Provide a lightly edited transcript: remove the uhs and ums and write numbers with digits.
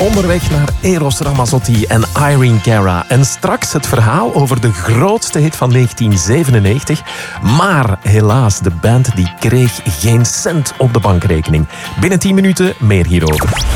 onderweg naar Eros Ramazzotti en Irene Cara. En straks het verhaal over de grootste hit van 1997. Maar helaas, de band die kreeg geen cent op de bankrekening. Binnen 10 minuten meer hierover.